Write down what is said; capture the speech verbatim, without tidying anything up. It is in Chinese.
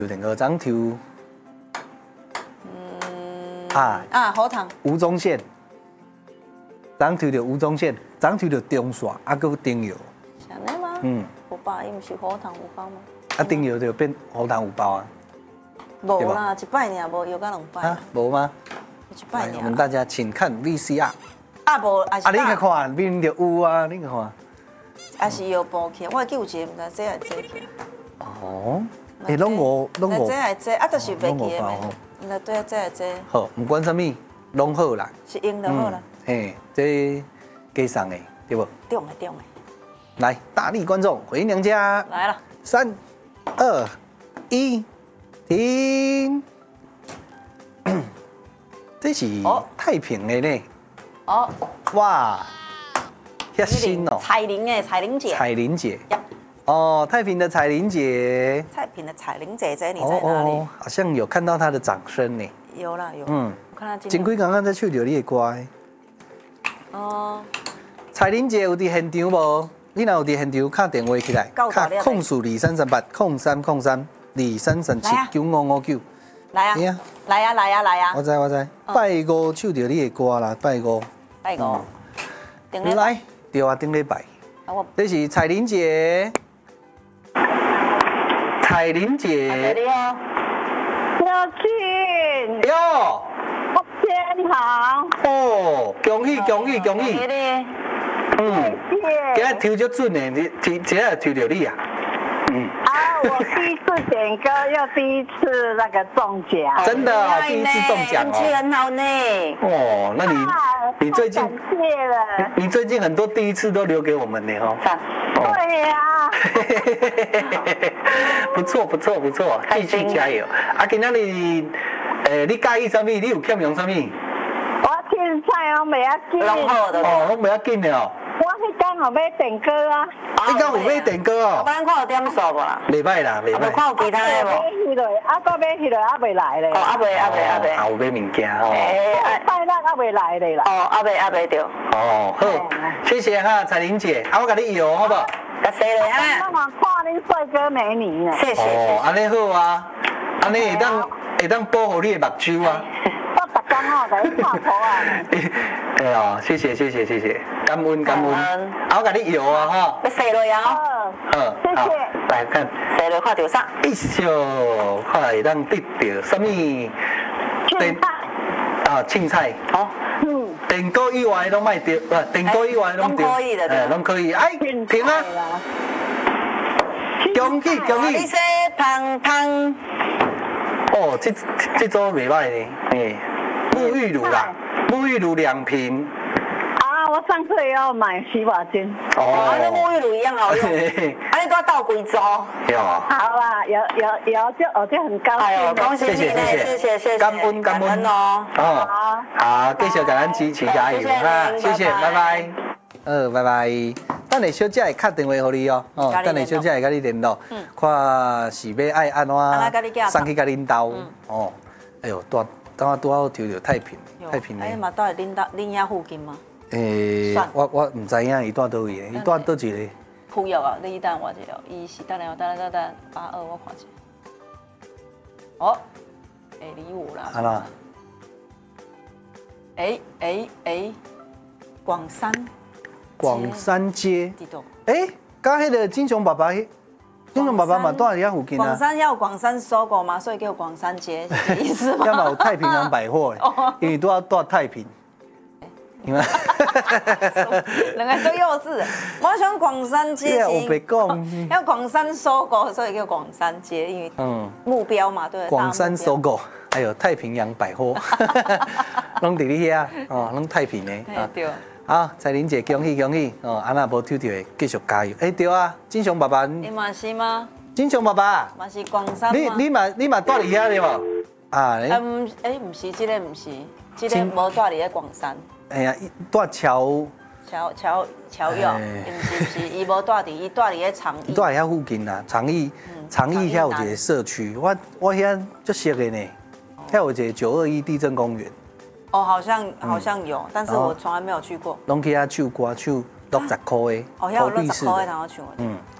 有两个涨头。 嗯啊啊，好糖。 吴宗宪，涨头就吴宗宪，涨头就中线，啊，搁丁油。 是安尼吗？ 嗯。 有吧？伊唔是好糖有包吗？ 啊，丁油就变红糖五包啊。 无啦，一摆尔，无有甲两摆。 啊，无吗？ 一摆尔。 我们大家请看 V C R。 啊无，啊是。 啊，你去看，明明就有啊，你去看。 啊是有包起，我记有一个，唔知这还这起。 哦。诶，拢五，拢五。 这还这，啊，就是袂记的咩？应该对啊，这还这。 好，不管什么，拢好啦。 是用就好啦。 嘿，这加送的，对不？ 中的中的。 来，大力观众回娘家。 来了。 三、二、一，停。这是太平的呢。 哦。 哇，遐新哦。 彩玲诶，彩玲姐。 彩玲姐。哦，太平的彩玲姐。 太平的彩玲姐姐，你在哪里？ 哦，好像有看到她的掌声呢。 有啦有。 嗯。 我看到。 前几刚刚在唱着你的歌。 哦。 彩玲姐有伫现场无？你若有伫现场，打电话起来，打控诉二三三八控三控三二三三七九五五九。 来啊！来啊！来啊！来啊！ 我知我知，拜五唱着你的歌啦，拜五。 拜五。 来，对啊，顶礼拜。这是彩玲姐。彩玲姐。 你好。小俊。 哟。 福建好。 哦，恭喜恭喜恭喜！嗯，今日抽足准的，你今今日抽到你啊。嗯。 啊，我第一次点歌，又第一次那个中奖。 真的，第一次中奖哦。 运气很好呢。 哦，那你你最近？ 感谢了。 你最近很多第一次都留给我们呢哦。 对呀。 不错不错不错，继续加油！啊，今仔日，诶，你介意什么？你有欠用什么？ 我凊彩哦，袂要紧。 拢好的。 哦，拢袂要紧的哦。 我迄天有要点歌啊。 你刚有买点歌哦？ 咱看有点数无啦？ 袂歹啦，袂歹。 看有其他的无？ 买去了，啊，搁买去了，还袂来咧。 哦，还袂，还袂，还袂。 还有买物件哦。 诶，拜六还袂来咧啦。 哦，还袂，还袂着。 哦，好，谢谢哈，彩玲姐，啊，我甲你摇好不好？ 甲谢咧哈。 我嘛看恁帅哥美女呢。 谢谢。 哦，安尼好啊，安尼会当会当保护你的目睭啊。 我逐工哦，甲你拍拖啊。 哎呀，谢谢谢谢谢谢，感恩感恩，啊，我甲你摇啊哈。 要洗落呀。 好， 谢谢。 来看， 洗落看到啥？ 哎呦，看会当得到什么？ 青菜。 啊，青菜。好。嗯。电锅以外拢卖掉，不，电锅以外拢丢。拢可以的， 哎，拢可以。哎，停啊！恭喜恭喜！ 你说胖胖。 哦，这这组袂歹呢，哎，沐浴乳啦，沐浴乳两瓶。 啊，我上次也要买洗发精。 哦，跟沐浴乳一样好用。啊，你都要倒几组？ 有。 好啦，有有有，就我就很高兴。哎呦， 恭喜你，谢谢谢谢谢谢。 感恩感恩哦。哦，好，继续给咱支持加油哈，谢谢，拜拜。呃，拜拜。等下小姐会敲电话给你哦，哦，等下小姐会跟你联络，看是要爱安怎送去甲恁兜哦。哎呦，多等下拄好抽到太平，太平的。 哎嘛，到恁兜恁遐附近吗？ 诶，我我唔知影伊住倒位，伊住倒一个。 普药啊，你等我一下，伊是等下等等等八二，我看一下。哦，会理我啦。 啊啦。 哎哎哎，广山。 广山街。哎，甲迄个金熊爸爸，金熊爸爸嘛住喺遐附近啊。 广山要广山搜狗嘛，所以叫广山街，是意思吗？ 要嘛有太平洋百货诶，因为都要住太平。你们两个都幼稚。我喜欢广山街， 我别讲， 要广山搜狗，所以叫广山街，因为嗯目标嘛，对。 广山搜狗，还有太平洋百货，拢伫你遐哦，拢太平诶。 对。 好，彩玲姐，恭喜恭喜哦！安娜无抽到的，继续加油。哎，对啊，金熊爸爸， 你嘛是吗？ 金熊爸爸， 嘛是广山吗？ 你你嘛你嘛住伫遐对无？啊， 嗯，哎，唔是，这个唔是，这个无住伫咧广山。 哎呀，住桥桥桥桥药，唔是唔是，伊无住伫，伊住伫咧长义。 住喺遐附近啊，长义长义遐有一个社区，我我遐足熟的呢，遐有一个九二一地震公园。 哦，好像好像有，但是我从来没有去过。 拢去遐唱歌，唱六十块的， 哦，要六十块，然后唱。 嗯，